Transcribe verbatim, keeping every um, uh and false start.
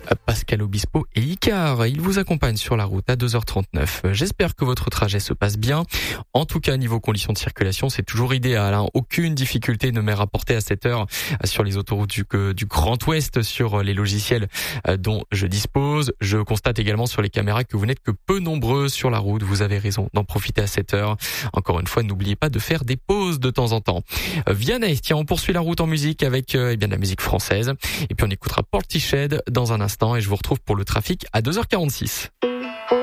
Pascal Obispo et Icar. Ils vous accompagnent sur la route à deux heures trente-neuf. J'espère que votre trajet se passe bien. En tout cas, niveau conditions de circulation, c'est toujours idéal. Hein. Aucune difficulté ne m'est rapportée à cette heure sur les autoroutes du, du Grand Ouest, sur les logiciels dont je dispose. Je constate également sur les caméras que vous n'êtes que peu nombreux sur la route. Vous avez raison d'en profiter à cette heure. Encore une fois, n'oubliez pas de faire des pauses de temps en temps. Vianney, tiens, on poursuit la route en musique avec euh, eh bien de la musique française. Et puis on écoutera Portishead dans un instant et je vous retrouve pour le trafic à deux heures quarante-six.